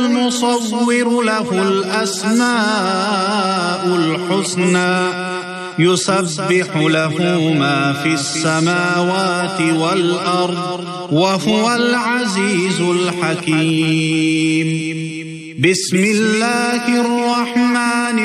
المصور له الأسماء الحسنى يسبح له ما في السماوات والأرض وهو العزيز الحكيم. بسم الله الرحمن